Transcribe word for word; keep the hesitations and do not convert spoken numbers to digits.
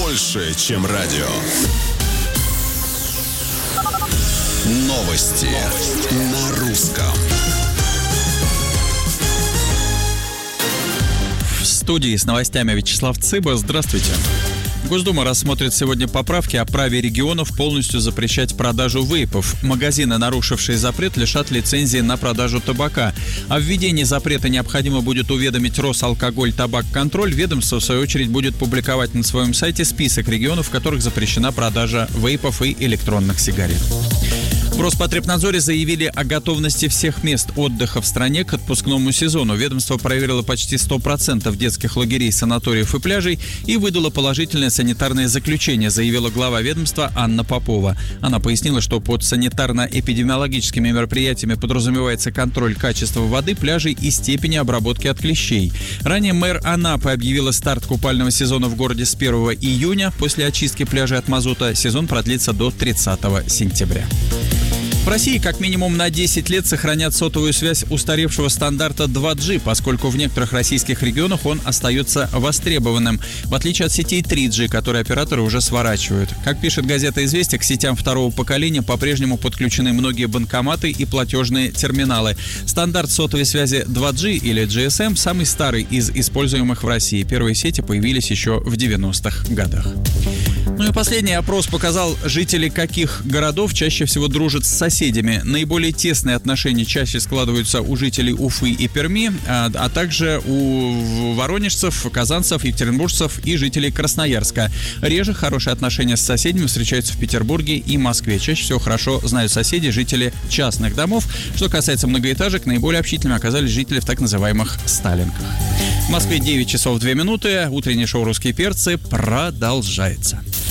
больше, чем радио. Новости на русском. В студии с новостями Вячеслав Цыба. Здравствуйте. Госдума рассмотрит сегодня поправки о праве регионов полностью запрещать продажу вейпов. Магазины, нарушившие запрет, лишат лицензии на продажу табака. О введении запрета необходимо будет уведомить Росалкоголь-Табак-Контроль. Ведомство, в свою очередь, будет публиковать на своем сайте список регионов, в которых запрещена продажа вейпов и электронных сигарет. В Роспотребнадзоре заявили о готовности всех мест отдыха в стране к отпускному сезону. Ведомство проверило почти сто процентов детских лагерей, санаториев и пляжей и выдало положительное санитарное заключение, заявила глава ведомства Анна Попова. Она пояснила, что под санитарно-эпидемиологическими мероприятиями подразумевается контроль качества воды, пляжей и степени обработки от клещей. Ранее мэр Анапы объявила старт купального сезона в городе с первого июня. После очистки пляжей от мазута сезон продлится до тридцатого сентября. В России как минимум на десять лет сохранят сотовую связь устаревшего стандарта два джи, поскольку в некоторых российских регионах он остается востребованным, в отличие от сетей три джи, которые операторы уже сворачивают. Как пишет газета «Известия», к сетям второго поколения по-прежнему подключены многие банкоматы и платежные терминалы. Стандарт сотовой связи два джи или джи эс эм самый старый из используемых в России. Первые сети появились еще в девяностых годах. Ну и последний опрос показал, жители каких городов чаще всего дружат с соседями. Наиболее тесные отношения чаще складываются у жителей Уфы и Перми, а, а также у воронежцев, казанцев, екатеринбуржцев и жителей Красноярска. Реже хорошие отношения с соседями встречаются в Петербурге и Москве. Чаще всего хорошо знают соседи жители частных домов. Что касается многоэтажек, наиболее общительными оказались жители в так называемых сталинках. В Москве девять часов две минуты. Утреннее шоу «Русские перцы» продолжается.